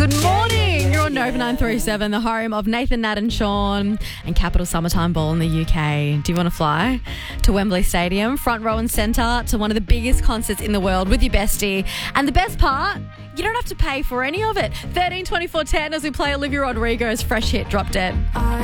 Good morning. You're on Nova 937, the home of Nathan, Nat and Sean and Capital Summertime Ball in the UK. Do you want to fly to Wembley Stadium, front row and centre to one of the biggest concerts in the world with your bestie? And the best part, you don't have to pay for any of it. 13 24 10 as we play Olivia Rodrigo's fresh hit, Drop Dead.